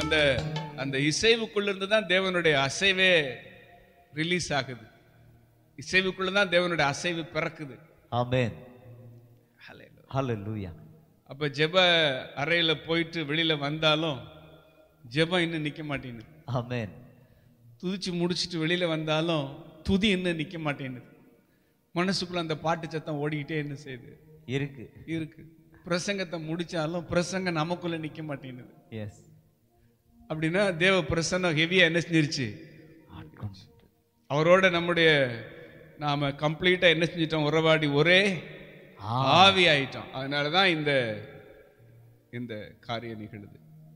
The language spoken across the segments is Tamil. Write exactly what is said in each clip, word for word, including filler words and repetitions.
அந்த அந்த இசைவுக்குள்ள இருந்து தான் தேவனுடைய அசைவே ரிலீஸ் ஆகுது. இசைவுக்குள்ள தான் தேவனுடைய அசைவு பிறக்குது. ஆமென். ஹல்லேலூயா. அப்ப ஜெப அறையில போயிட்டு வெளியில வந்தாலும் ஜெபம் இன்னும் நிக்க மாட்டேங்குது. ஆமென். துதிச்சு முடிச்சுட்டு வெளியில வந்தாலும் துதி இன்னும் நிக்க மாட்டேங்குது. மனசுக்குள்ள அந்த பாட்டு சத்தம் ஓடிக்கிட்டே என்ன செய்யுது இருக்கு இருக்கு. பிரசங்கத்தை முடிச்சாலும் பிரசங்கம் நமக்குள்ள நிக்க மாட்டேங்குது. எஸ். அப்படின்னா தேவ பிரசன்னம் ஹெவியா என்ன செஞ்சிருச்சு, அவரோட நம்முடைய நாம கம்ப்ளீட்டா என்ன செஞ்சிட்டோம், உறவாடி ஒரே ஆவி ஆயிட்டோம். அதனாலதான் இந்த இந்த காரியம் நிகழுது.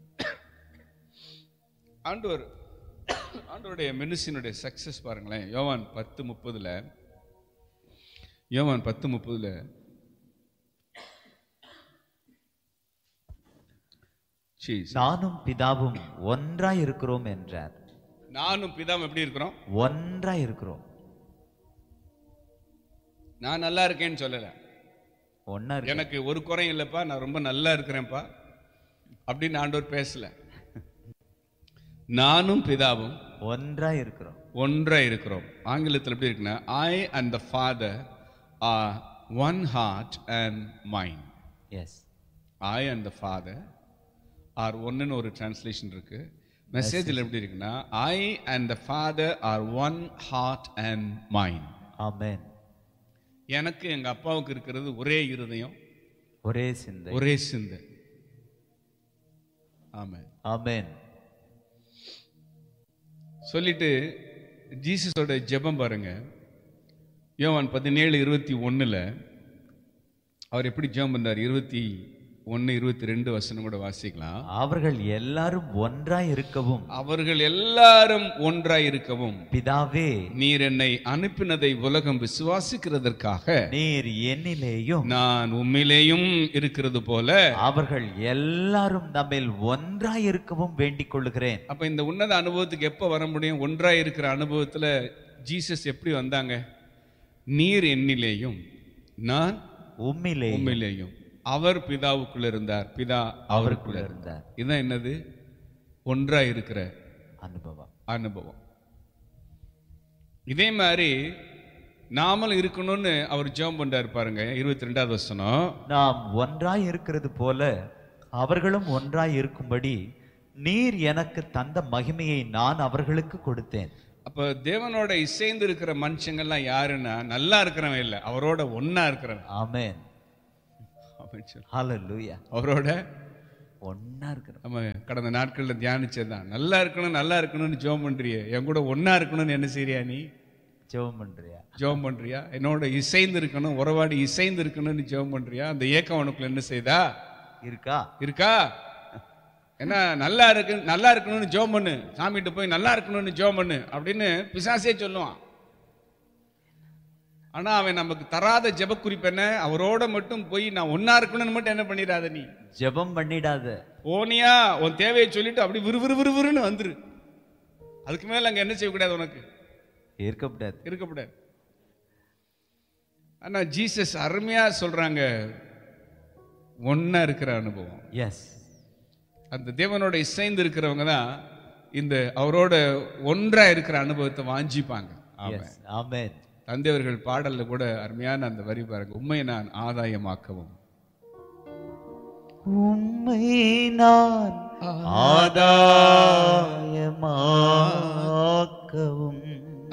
ஆண்டவர் ஆண்டவருடைய மெனுசினுடைய சக்சஸ் பாருங்களேன். யோவான் பத்து முப்பதுல யோவான் பத்து முப்பதுல நானும் பிதாவும் ஒன்றாய் இருக்கிறோம் என்றார். நானும் பிதாவும் எப்படி இருக்கிறோம்? ஒன்றாய் இருக்கிறோம். நான் நல்லா இருக்கேன்னு சொல்லல, ஒன்னா எனக்கு ஒரு குறையும் இல்லப்பா, நான் ரொம்ப நல்லா இருக்கிறேன்ப்பா அப்படின்னு ஆண்டவர் பேசல. நானும் பிதாவும் ஒன்றாய் இருக்கிறோம் ஒன்றாய் இருக்கிறோம். ஆங்கிலத்தில் எப்படி இருக்குன்னா, I and the father or one heart and mind. S. I and the father or ஒன்னு ஒரு டிரான்ஸ்லேஷன் இருக்கு. மெசேஜில் எப்படி இருக்குன்னா, I and the father or one heart and mind. ஆமென். எனக்கு எங்க அப்பாவுக்கு இருக்கிறது ஒரே இருதயம், ஒரே சிந்தை, ஒரே சிந்தை. ஆமென். ஆமென். சொல்லிட்டு ஜீசஸோட ஜெபம் பாருங்க. யோவான் பதினேழு இருபத்தி ஒண்ணுல அவர் எப்படி ஜெபம் பண்ணார்? இருபத்தி ஒன்னு இருபத்தி ரெண்டு வசனம் கூட வாசிக்கலாம். அவர்கள் எல்லாரும் ஒன்றாய் இருக்கவும் அவர்கள் எல்லாரும் ஒன்றாய் இருக்கவும் பிதாவே நீர் என்னை அனுப்பினதை உலகம் விசுவாசிக்கிறதற்காக நீர் என்னிலேயும் நான் உம்மிலேயும் இருக்கிறது போல அவர்கள் எல்லாரும் நம்மில் ஒன்றாய் இருக்கவும் வேண்டிக் கொள்ளுகிறேன். அப்ப இந்த உன்னத அனுபவத்துக்கு எப்ப வர முடியும்? ஒன்றாய் இருக்கிற அனுபவத்துல ஜீசஸ் எப்படி வந்தாங்க? நீர் என்னிலேயும் நான் உம்மிலேயும் உம்மிலேயும். அவர் பிதாவுக்குள்ள இருந்தார், பிதா அவருக்குள்ள இருந்தார். இதுதான் என்னது? ஒன்றாய் இருக்கிற அனுபவம் அனுபவம். இதே மாதிரி நாமளும் இருக்கணும்னு அவர் ஜெபம் பண்றாரு பாருங்க. இருபத்தி ரெண்டாவது வசனம், நாம் ஒன்றாய் இருக்கிறது போல அவர்களும் ஒன்றாய் இருக்கும்படி நீர் எனக்கு தந்த மகிமையை நான் அவர்களுக்கு கொடுத்தேன். அப்ப தேவனோட இசைந்து இருக்கிற மனுஷங்கள்லாம் யாருன்னா, நல்லா இருக்கிறவன் இல்ல, அவரோட ஒன்னா இருக்கிறவன். ஆமென். ஹல்லேலூயா. அவரோட ஒன்னா இருக்கிறோம். நம்ம கடந்த நாட்கள்ல தியானிச்சதுதான். நல்லா இருக்கணும் நல்லா இருக்கணும்னு ஜெபம் பண்றிய, என் கூட ஒன்னா இருக்கணும்னு என்ன செய்றியா? நீ ஜெபம் பண்றியா? ஜெபம் பண்றியா? என்னோட இசைந்து இருக்கணும், உறவாடி இசைந்து இருக்கணும்னு ஜெபம் பண்றியா? அந்த ஏக்கம் உனக்குள்ள என்ன செய்தா? இருக்கா இருக்கா? என்ன நல்லா இருக்கு, நல்லா இருக்கணும்னு ஜெபம் பண்ணு, சாமிகிட்ட போய் நல்லா இருக்கணும்னு ஜெபம் பண்ணு அப்படின்னு பிசாசே சொல்லுவான். ஆனா அவன் நமக்கு தராத ஜெப குறிப்பு என்ன? அவரோட மட்டும் போய் நான் ஒன்னா இருக்கணும்னு மட்டும் என்ன பண்ணிடாத, நீ ஜெபம் பண்ணிடாத. போனியா உன் தேவையை சொல்லிட்டு அப்படி விறுவிறு விறுவிறுன்னு வந்துரு. அதுக்கு மேல அங்க என்ன செய்யக்கூடாது, உனக்கு இருக்கக்கூடாது இருக்கக்கூடாது. ஆனா ஜீசஸ் அருமையா சொல்றாங்க, ஒன்னா இருக்கிற அனுபவம். எஸ். அந்த தேவனோட இசைந்து இருக்கிறவங்க தான் இந்த அவரோட ஒன்றா இருக்கிற அனுபவத்தை வாஞ்சிப்பாங்க. ஆமென். தந்தையவர்கள் பாடல்ல கூட அருமையான அந்த வரி பாருங்க, உம்மை நான் ஆதாயமாக்கவும். உம்மை நான் ஆதாயமாக்கவும்